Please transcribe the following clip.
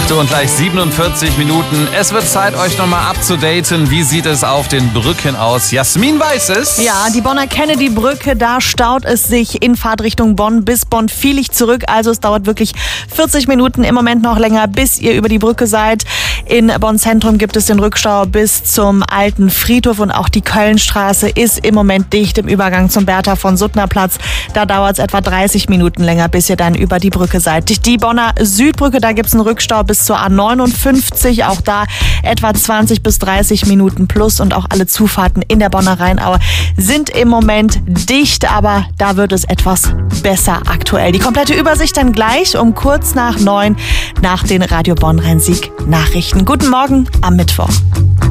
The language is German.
8 Uhr und gleich 47 Minuten. Es wird Zeit, euch nochmal abzudaten. Wie sieht es auf den Brücken aus? Jasmin weiß es. Ja, die Bonner Kennedy-Brücke, da staut es sich in Fahrtrichtung Bonn bis Bonn-Vielig zurück. Also es dauert wirklich 40 Minuten, im Moment noch länger, bis ihr über die Brücke seid. In Bonn-Zentrum gibt es den Rückstau bis zum alten Friedhof und auch die Kölnstraße ist im Moment dicht im Übergang zum Bertha von Suttner Platz. Da dauert es etwa 30 Minuten länger, bis ihr dann über die Brücke seid. Die Bonner Südbrücke, da gibt es einen Rückstau bis zur A59. Auch da etwa 20 bis 30 Minuten plus und auch alle Zufahrten in der Bonner Rheinaue sind im Moment dicht, aber da wird es etwas besser aktuell. Die komplette Übersicht dann gleich um kurz nach 9 nach den Radio Bonn Rhein-Sieg Nachrichten. Guten Morgen am Mittwoch.